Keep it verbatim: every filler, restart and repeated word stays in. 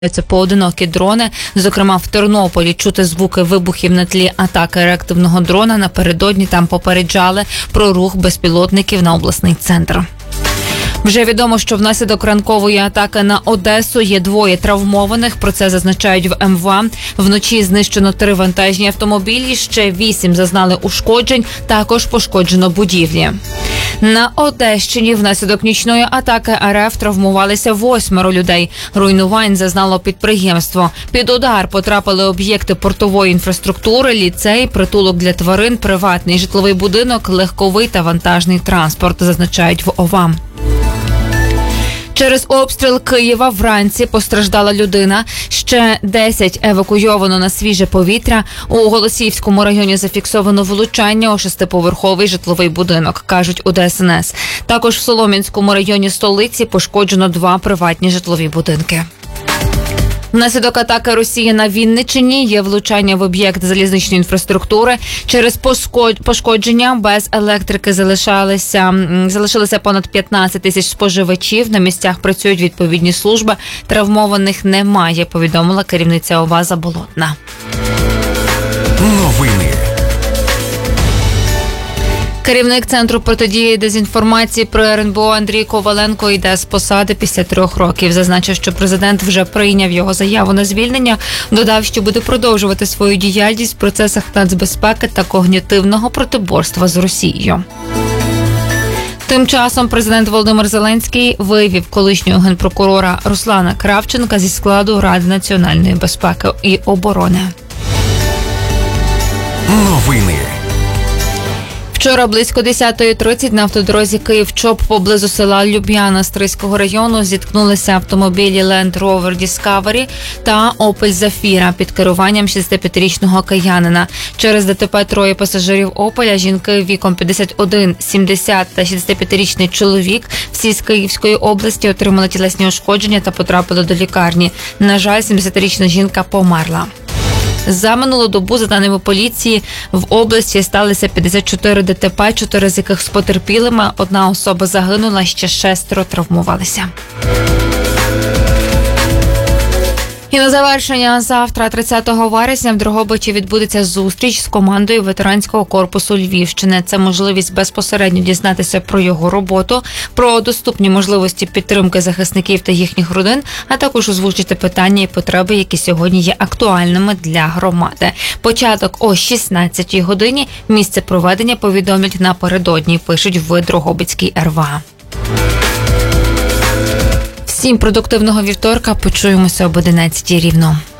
Це поодинокі дрони. Зокрема, в Тернополі чути звуки вибухів на тлі атаки реактивного дрона. Напередодні там попереджали про рух безпілотників на обласний центр. Вже відомо, що внаслідок ранкової атаки на Одесу є двоє травмованих. Про це зазначають в ем ве а. Вночі знищено три вантажні автомобілі, ще вісім зазнали ушкоджень, також пошкоджено будівлі. На Одещині внаслідок нічної атаки ер еф травмувалися восьмеро людей. Руйнувань зазнало підприємство. Під удар потрапили об'єкти портової інфраструктури, ліцей, притулок для тварин, приватний житловий будинок, легковий та вантажний транспорт, зазначають в о ва. Через обстріл Києва вранці постраждала людина. Ще десять евакуйовано на свіже повітря. У Голосіївському районі зафіксовано влучання у шестиповерховий житловий будинок, кажуть у де ес ен ес. Також в Солом'янському районі столиці пошкоджено два приватні житлові будинки. Внаслідок атаки Росії на Вінниччині є влучання в об'єкт залізничної інфраструктури. Через пошкодження без електрики залишалися, залишилося понад п'ятнадцять тисяч споживачів. На місцях працюють відповідні служби. Травмованих немає, повідомила керівниця о ва а Заболотна. Новини. Керівник Центру протидії дезінформації при ер ен бе о Андрій Коваленко йде з посади після трьох років. Зазначив, що президент вже прийняв його заяву на звільнення. Додав, що буде продовжувати свою діяльність в процесах нацбезпеки та когнітивного протиборства з Росією. Тим часом президент Володимир Зеленський вивів колишнього генпрокурора Руслана Кравченка зі складу Ради національної безпеки і оборони. Новини. Вчора близько десятої тридцять на автодорозі Київ-Чоп поблизу села Люб'яна Стрийського району зіткнулися автомобілі Land Rover Discovery та Opel Zafira під керуванням шістдесятип'ятирічного киянина. Через де те пе троє пасажирів Опеля, жінки віком п'ятдесят один, сімдесят та шістдесятип'ятирічний чоловік, всі з Київської області, отримали тілесні ушкодження та потрапили до лікарні. На жаль, сімдесятирічна жінка померла. За минулу добу, за даними поліції, в області сталося п'ятдесят чотири де те пе, чотири з яких з потерпілими. Одна особа загинула, ще шестеро травмувалися. І на завершення, завтра, тридцятого вересня, в Дрогобичі відбудеться зустріч з командою ветеранського корпусу Львівщини. Це можливість безпосередньо дізнатися про його роботу, про доступні можливості підтримки захисників та їхніх родин, а також озвучити питання і потреби, які сьогодні є актуальними для громади. Початок о шістнадцятій годині. Місце проведення повідомлять напередодні, пишуть в Дрогобицькій ер ве а. Всім продуктивного вівторка. Почуємося об одинадцятій рівно.